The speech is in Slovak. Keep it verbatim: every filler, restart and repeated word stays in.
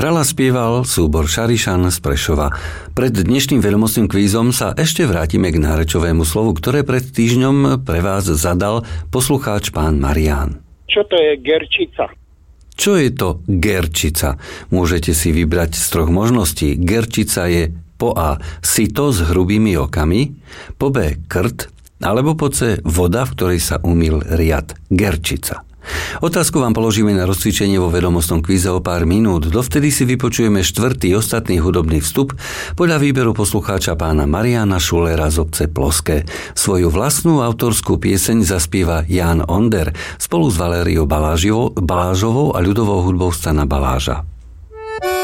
Hrala spieval súbor Šarišan z Prešova. Pred dnešným veľmocným kvízom sa ešte vrátime k nárečovému slovu, ktoré pred týždňom pre vás zadal poslucháč pán Marián. Čo to je gerčica? Čo je to gerčica? Môžete si vybrať z troch možností. Gerčica je po A sito s hrubými okami, po B krt, alebo po C voda, v ktorej sa umýl riad. Gerčica. Otázku vám položíme na rozcvičenie vo vedomostnom kvíze o pár minút. Dovtedy si vypočujeme štvrtý ostatný hudobný vstup podľa výberu poslucháča pána Mariána Šulera z obce Ploské. Svoju vlastnú autorskú pieseň zaspieva Ján Onder spolu s Valériou Balážovou a ľudovou hudbou Stana Baláža.